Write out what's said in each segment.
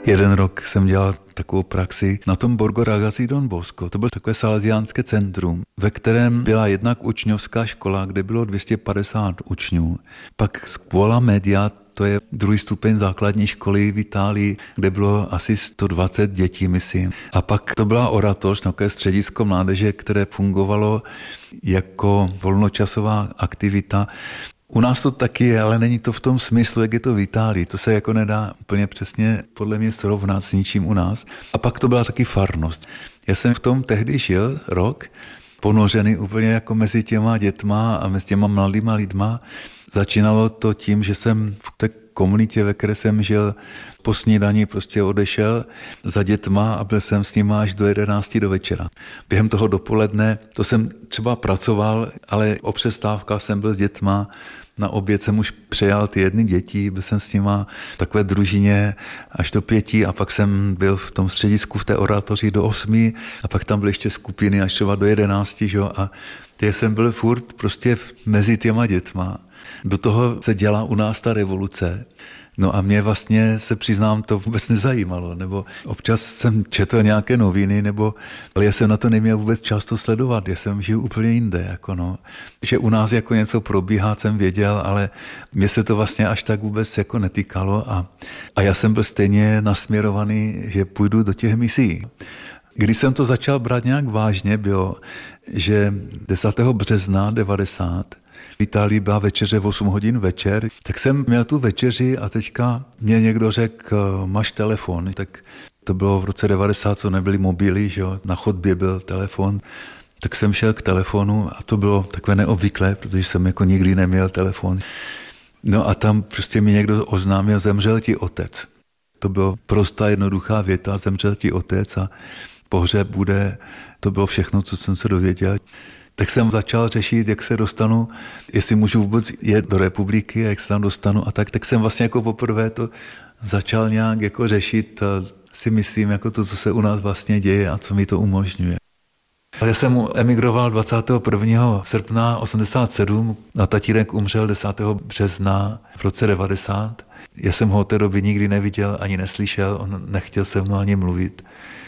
Jeden rok jsem dělal takovou praxi na tom Borgo Ragazzi Don Bosco. To bylo takové salesiánské centrum, ve kterém byla jednak učňovská škola, kde bylo 250 učňů. Pak Scuola Media, to je druhý stupeň základní školy v Itálii, kde bylo asi 120 dětí, myslím. A pak to byla oratoř, takové středisko mládeže, které fungovalo jako volnočasová aktivita. U nás to taky je, ale není to v tom smyslu, jak je to v Itálii. To se jako nedá úplně přesně podle mě srovnat s ničím u nás. A pak to byla taky farnost. Já jsem v tom tehdy žil rok, ponořený úplně jako mezi těma dětma a mezi těma mladýma lidma. Začínalo to tím, že jsem v té komunitě, ve které jsem žil, po snídani prostě odešel za dětma a byl jsem s nima až do 11 do večera. Během toho dopoledne, to jsem třeba pracoval, ale o přestávkách jsem byl s dětma, na oběd jsem už přejal ty jedny děti, byl jsem s nima v takové družině až do 5 a pak jsem byl v tom středisku v té oratoři do 8 a pak tam byly ještě skupiny až třeba do 11, že? A já jsem byl furt prostě mezi těma dětma. Do toho se dělá u nás ta revoluce. No a mě vlastně, se přiznám, to vůbec nezajímalo, nebo občas jsem četl nějaké noviny, ale já jsem na to neměl vůbec čas to sledovat, já jsem žil úplně jinde, jako no. Že u nás jako něco probíhá, jsem věděl, ale mě se to vlastně až tak vůbec jako netýkalo a já jsem byl stejně nasměrovaný, že půjdu do těch misí. Když jsem to začal brát nějak vážně, bylo, že 10. března 90 v Itálii byla večeře v 8 hodin večer, tak jsem měl tu večeři a teďka mě někdo řekl, máš telefon, tak to bylo v roce 90, co nebyly mobily, že jo? Na chodbě byl telefon, tak jsem šel k telefonu a to bylo takové neobvyklé, protože jsem jako nikdy neměl telefon. No a tam prostě mi někdo oznámil, zemřel ti otec. To bylo prostá jednoduchá věta, zemřel ti otec a pohřeb bude, to bylo všechno, co jsem se dověděl. Tak jsem začal řešit, jak se dostanu, jestli můžu vůbec jet do republiky, jak se tam dostanu a tak jsem vlastně jako poprvé to začal nějak jako řešit, si myslím, jako to, co se u nás vlastně děje a co mi to umožňuje. Já jsem emigroval 21. srpna 87 a tatínek umřel 10. března v roce 90. Já jsem ho od té doby nikdy neviděl ani neslyšel, on nechtěl se mnou ani mluvit.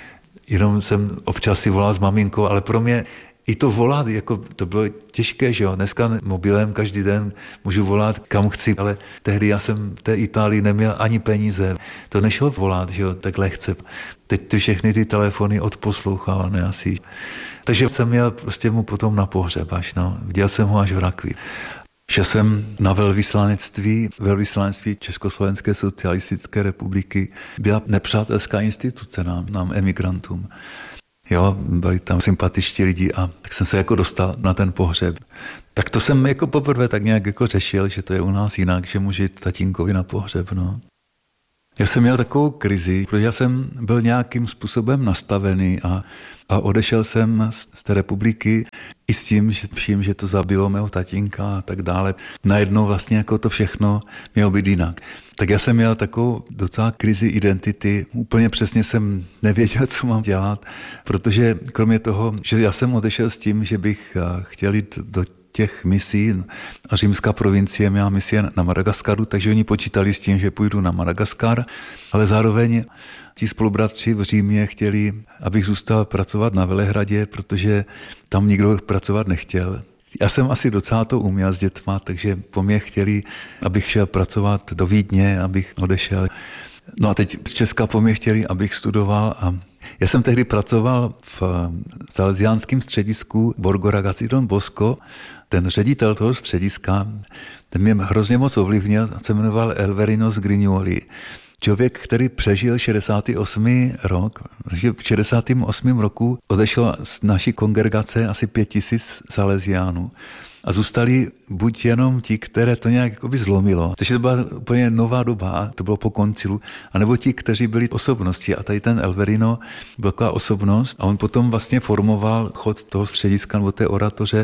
Jenom jsem občas si volal s maminkou, ale pro mě i to volat, jako to bylo těžké, že jo. Dneska mobilem každý den můžu volat kam chci, ale tehdy já jsem v té Itálii neměl ani peníze. To nešlo volat, že jo, tak lehce. Teď všechny ty telefony odposlouchávané asi. Takže jsem měl prostě mu potom na pohřeb až, no. Viděl jsem ho až v rakvi. Šel jsem na velvyslanectví Československé socialistické republiky. Byla nepřátelská instituce nám emigrantům. Jo, byli tam sympatičtí lidi a tak jsem se jako dostal na ten pohřeb. Tak to jsem jako poprvé tak nějak jako řešil, že to je u nás jinak, že může jít tatínkovi na pohřeb, no. Já jsem měl takovou krizi, protože já jsem byl nějakým způsobem nastavený a odešel jsem z té republiky i s tím, že to zabilo mého tatínka a tak dále. Najednou vlastně jako to všechno mělo být jinak. Tak já jsem měl takovou docela krizi identity. Úplně přesně jsem nevěděl, co mám dělat, protože kromě toho, že já jsem odešel s tím, že bych chtěl jít do těch misí a římská provincie měla misie na Madagaskaru, takže oni počítali s tím, že půjdu na Madagaskar, ale zároveň ti spolubratři v Římě chtěli, abych zůstal pracovat na Velehradě, protože tam nikdo pracovat nechtěl. Já jsem asi docela to uměl s dětma, takže po mně chtěli, abych šel pracovat do Vídně, abych odešel. No a teď z Česka po mně chtěli, abych studoval a já jsem tehdy pracoval v salesiánském středisku Borgo Ragazzi Don Bosco. Ten ředitel toho střediska, ten mě hrozně moc ovlivnil, se jmenoval Elverino Sgrignoli. Člověk, který přežil 68. rok, v 68. roku odešlo z naší kongregace asi 5000 salesiánů. A zůstali buď jenom ti, které to nějak jakoby zlomilo, takže to byla úplně nová doba, to bylo po koncilu, anebo ti, kteří byli osobnosti. A tady ten Elverino byl taková osobnost a on potom vlastně formoval chod toho střediska nebo té oratoře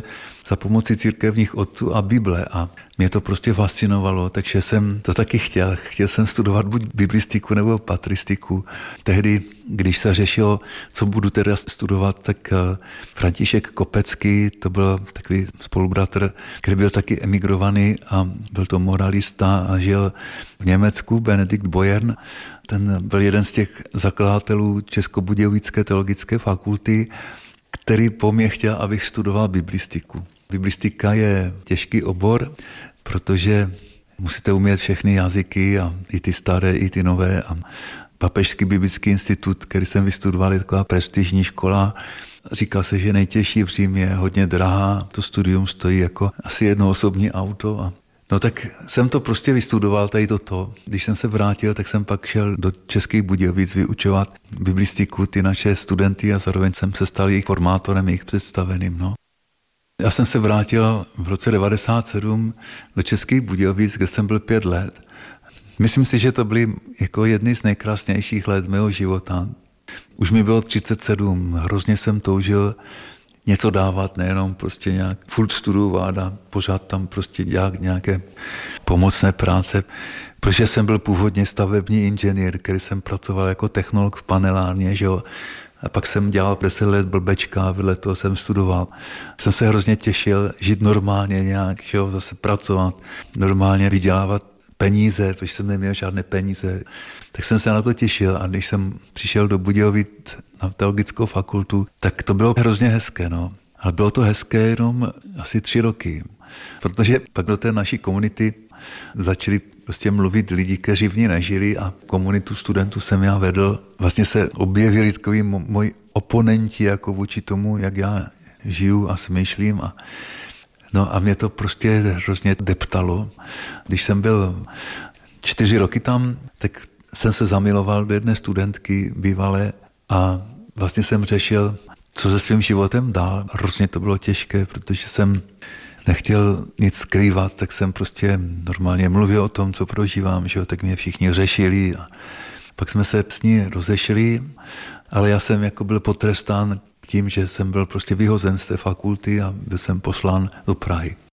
za pomoci církevních otců a Bible a mě to prostě fascinovalo, takže jsem to taky chtěl. Chtěl jsem studovat buď biblistiku nebo patristiku. Tehdy, když se řešilo, co budu teda studovat, tak František Kopecký, to byl takový spolubratr, který byl taky emigrovaný a byl to moralista a žil v Německu, Benedikt Bojern. Ten byl jeden z těch zakladatelů Českobudějovické teologické fakulty, který po mně chtěl, abych studoval biblistiku. Biblistika je těžký obor, protože musíte umět všechny jazyky, a i ty staré, i ty nové. A Papežský biblický institut, který jsem vystudoval, je taková prestižní škola. Říká se, že nejtěžší v Římě je hodně drahá. To studium stojí jako asi jedno osobní auto. No tak jsem to prostě vystudoval, tady toto. Když jsem se vrátil, tak jsem pak šel do Českých Budějovic vyučovat biblistiku, ty naše studenty, a zároveň jsem se stal jejich formátorem, jejich představeným. No. Já jsem se vrátil v roce 1997 do Českých Budějovic, kde jsem byl 5 let. Myslím si, že to byly jako jedny z nejkrásnějších let mého života. Už mi bylo 37, hrozně jsem toužil něco dávat, nejenom prostě nějak furt studovat a pořád tam prostě dělat nějaké pomocné práce, protože jsem byl původně stavební inženýr, který jsem pracoval jako technolog v panelárně, že jo. A pak jsem dělal 10 let blbečka, vedle toho jsem studoval. Jsem se hrozně těšil žít normálně nějak, že jo, zase pracovat, normálně vydělávat peníze, protože jsem neměl žádné peníze. Tak jsem se na to těšil a když jsem přišel do Budějovic na teologickou fakultu, tak to bylo hrozně hezké, no. Ale bylo to hezké jenom asi 3 roky, protože pak do té naší komunity začali prostě mluvit lidi, kteří v ní nežili a komunitu studentů jsem já vedl. Vlastně se objevili takový moji oponenti jako vůči tomu, jak já žiju a smýšlím No a mě to prostě hrozně deptalo. Když jsem byl 4 roky tam, tak jsem se zamiloval do jedné studentky bývalé a vlastně jsem řešil, co se svým životem dál. Hrozně to bylo těžké, protože jsem nechtěl nic skrývat, tak jsem prostě normálně mluvil o tom, co prožívám, že jo, tak mě všichni řešili a pak jsme se s ní rozešli, ale já jsem jako byl potrestán tím, že jsem byl prostě vyhozen z té fakulty a byl jsem poslán do Prahy.